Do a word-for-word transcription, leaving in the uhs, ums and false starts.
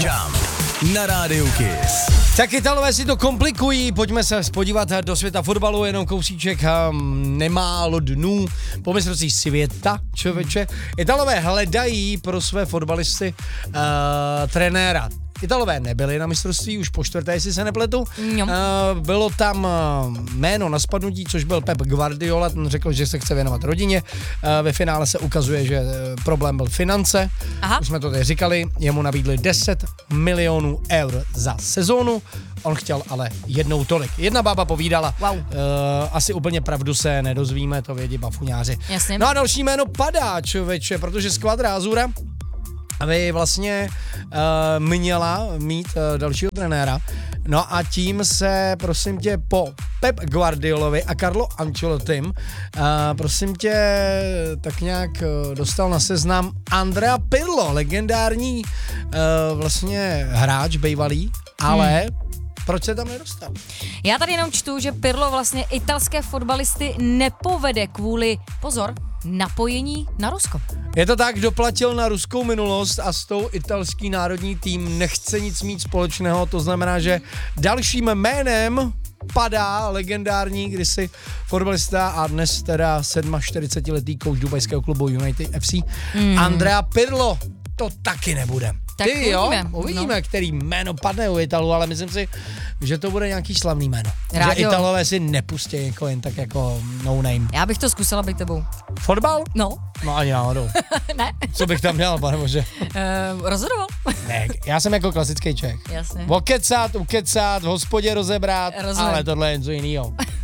Jump na rádiu Kiss. Tak Italové si to komplikují, pojďme se podívat do světa fotbalu, jenom kousíček, um, nemálo dnů po mistrovství světa, člověče. Italové hledají pro své fotbalisty uh, trenéra. Italové nebyli na mistrovství, už po čtvrté, jestli se nepletu. No. Uh, bylo tam uh, jméno na spadnutí, což byl Pep Guardiola, ten řekl, že se chce věnovat rodině. Uh, ve finále se ukazuje, že uh, problém byl finance. Aha. Už jsme to tady říkali, jemu nabídli deset milionů eur za sezónu, on chtěl ale jednou tolik. Jedna bába povídala, Wow. uh, asi úplně pravdu se nedozvíme, to vědí bafuňáři. Jasně. No a další jméno padá, člověče, protože Squadra Azzurra aby vlastně uh, měla mít uh, dalšího trenéra. No a tím se, prosím tě, po Pep Guardiolovi a Carlo Ancelottim, uh, prosím tě, tak nějak uh, dostal na seznam Andrea Pirlo, legendární uh, vlastně hráč bývalý, ale hmm. proč se tam nedostal? Já tady jenom čtu, že Pirlo vlastně italské fotbalisty nepovede kvůli, pozor, napojení na Rusko. Je to tak, doplatil na ruskou minulost a s tou italský národní tým nechce nic mít společného, to znamená, že dalším jménem padá legendární kdysi fotbalista a dnes teda čtyřicetisedmiletý kouč dubajského klubu United F C, mm. Andrea Pirlo. To taky nebude. Tak Ty jo, uvidíme. uvidíme, No. který jméno padne u Italů, ale myslím si, že to bude nějaký slavný jméno. Rád že jo. Italové si nepustí jako jen tak jako no name. Já bych to zkusila být tebou. Fotbal? No. No ani náhodou. Ne. Co bych tam měl, pane bože? Uh, rozhodoval. Ne, já jsem jako klasický Čech. Jasně. Okecat, ukecat, v hospodě rozebrat, Rozumím. ale tohle je něco jinýho.